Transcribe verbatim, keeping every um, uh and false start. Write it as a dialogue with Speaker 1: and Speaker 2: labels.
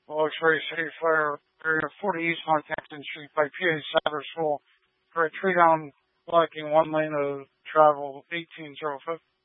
Speaker 1: Wilkes Barre City Fire Area forty East on Campton Street by P A Sadler School for a tree down blocking one lane of travel eighteen oh five.